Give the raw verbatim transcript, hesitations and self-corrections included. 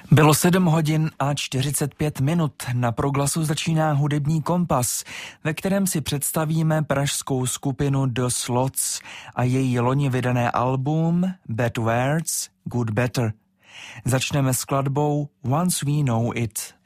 Bylo sedm hodin a čtyřicet pět minut. Na Proglasu začíná hudební kompas, ve kterém si představíme pražskou skupinu The Slots a její loni vydané album Bad Words, Good Better. Začneme skladbou Once We Know It.